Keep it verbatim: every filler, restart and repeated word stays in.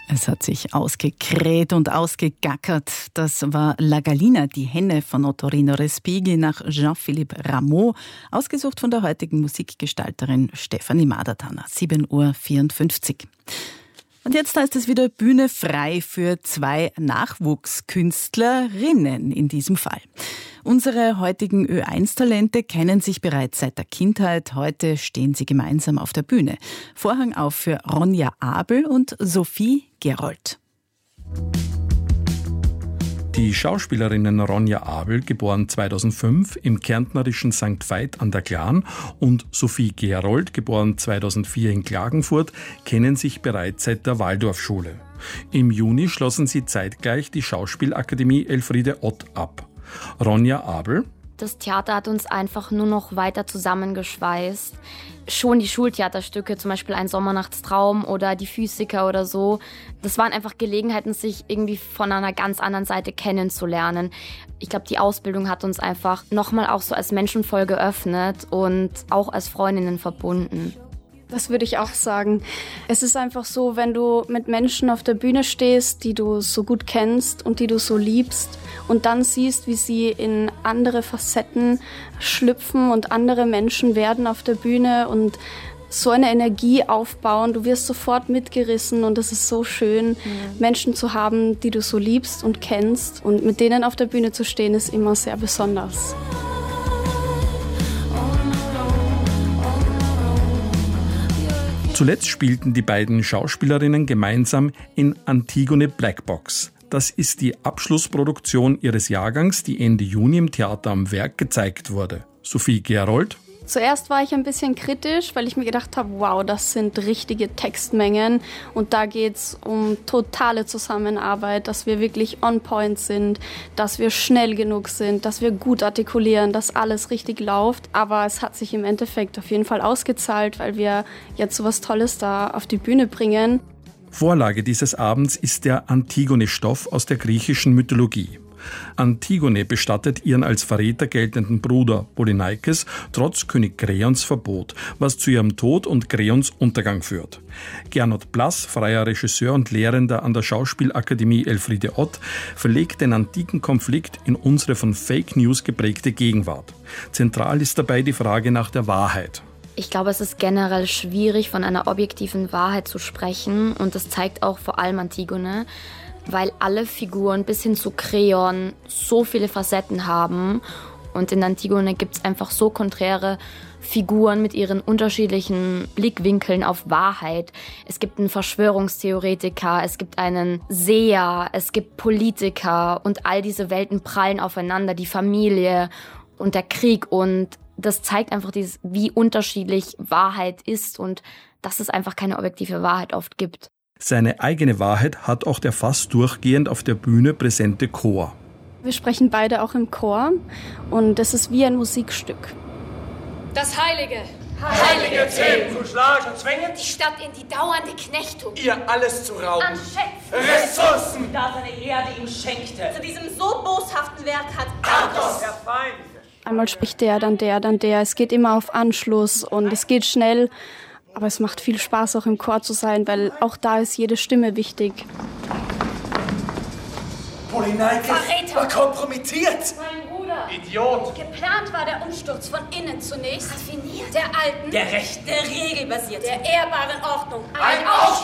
Es hat sich ausgekräht und ausgegackert. Das war La Gallina, die Henne von Ottorino Respighi nach Jean-Philippe Rameau, ausgesucht von der heutigen Musikgestalterin Stefanie Madertaner. sieben Uhr vierundfünfzig. Und jetzt heißt es wieder Bühne frei für zwei Nachwuchskünstlerinnen in diesem Fall. Unsere heutigen Ö eins Talente kennen sich bereits seit der Kindheit. Heute stehen sie gemeinsam auf der Bühne. Vorhang auf für Ronja Abel und Sophie Gerold. Die Schauspielerinnen Ronja Abel, geboren zweitausendfünf im kärntnerischen Sankt Veit an der Glan, und Sophie Gerold, geboren zweitausendvier in Klagenfurt, kennen sich bereits seit der Waldorfschule. Im Juni schlossen sie zeitgleich die Schauspielakademie Elfriede Ott ab. Ronja Abel: Das Theater hat uns einfach nur noch weiter zusammengeschweißt. Schon die Schultheaterstücke, zum Beispiel Ein Sommernachtstraum oder Die Physiker oder so, das waren einfach Gelegenheiten, sich irgendwie von einer ganz anderen Seite kennenzulernen. Ich glaube, die Ausbildung hat uns einfach nochmal auch so als Menschen voll geöffnet und auch als Freundinnen verbunden. Das würde ich auch sagen. Es ist einfach so, wenn du mit Menschen auf der Bühne stehst, die du so gut kennst und die du so liebst und dann siehst, wie sie in andere Facetten schlüpfen und andere Menschen werden auf der Bühne und so eine Energie aufbauen. Du wirst sofort mitgerissen und es ist so schön, mhm. Menschen zu haben, die du so liebst und kennst. Und mit denen auf der Bühne zu stehen, ist immer sehr besonders. Zuletzt spielten die beiden Schauspielerinnen gemeinsam in Antigone Blackbox. Das ist die Abschlussproduktion ihres Jahrgangs, die Ende Juni im Theater am Werk gezeigt wurde. Sophie Gerold: Zuerst war ich ein bisschen kritisch, weil ich mir gedacht habe, wow, das sind richtige Textmengen und da geht's um totale Zusammenarbeit, dass wir wirklich on point sind, dass wir schnell genug sind, dass wir gut artikulieren, dass alles richtig läuft. Aber es hat sich im Endeffekt auf jeden Fall ausgezahlt, weil wir jetzt so was Tolles da auf die Bühne bringen. Vorlage dieses Abends ist der Antigone-Stoff aus der griechischen Mythologie. Antigone bestattet ihren als Verräter geltenden Bruder Polyneikes trotz König Kreons Verbot, was zu ihrem Tod und Kreons Untergang führt. Gernot Blass, freier Regisseur und Lehrender an der Schauspielakademie Elfriede Ott, verlegt den antiken Konflikt in unsere von Fake News geprägte Gegenwart. Zentral ist dabei die Frage nach der Wahrheit. Ich glaube, es ist generell schwierig, von einer objektiven Wahrheit zu sprechen, und das zeigt auch vor allem Antigone, weil alle Figuren bis hin zu Kreon so viele Facetten haben. Und in Antigone gibt es einfach so konträre Figuren mit ihren unterschiedlichen Blickwinkeln auf Wahrheit. Es gibt einen Verschwörungstheoretiker, es gibt einen Seher, es gibt Politiker, und all diese Welten prallen aufeinander, die Familie und der Krieg. Und das zeigt einfach, dieses, wie unterschiedlich Wahrheit ist und dass es einfach keine objektive Wahrheit oft gibt. Seine eigene Wahrheit hat auch der fast durchgehend auf der Bühne präsente Chor. Wir sprechen beide auch im Chor und es ist wie ein Musikstück. Das Heilige, Heilige Themen zu Schlagen zwingen, die Stadt in die dauernde Knechtung, ihr alles zu rauben, an Schätzen, Ressourcen, da seine Erde ihm schenkte. Zu diesem so boshaften Werk hat Argos, der Feind. Einmal spricht der, dann der, dann der. Es geht immer auf Anschluss und es geht schnell. Aber es macht viel Spaß, auch im Chor zu sein, weil auch da ist jede Stimme wichtig. Polyneikes Verräter. war kompromittiert. Mein Bruder. Idiot. Geplant war der Umsturz von innen zunächst. Raffiniert. Der alten. Der rechten, der regelbasierte. Der ehrbaren Ordnung. Ein